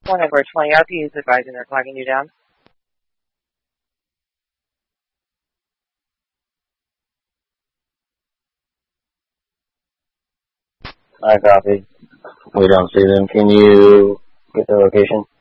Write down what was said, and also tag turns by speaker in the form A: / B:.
A: One over 20 RPUs advising they're clogging you down.
B: I copy. We don't see them. Can you get the location?